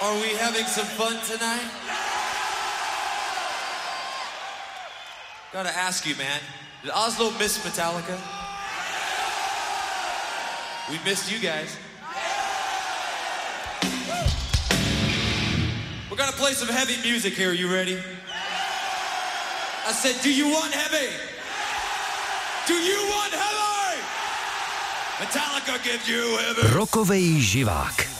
Are we having some fun tonight? Gotta ask you, man. Did Oslo miss Metallica? We missed you guys. We're gonna play some heavy music here. You ready? I said, do you want heavy? Do you want heavy? Metallica gives you heavy. Rokovej živák.